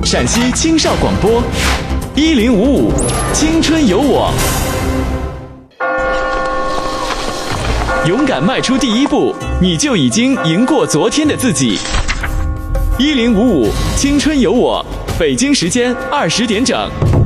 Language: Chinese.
陕西青少广播1055青春有我，勇敢迈出第一步，你就已经赢过昨天的自己。1055青春有我，北京时间20点整。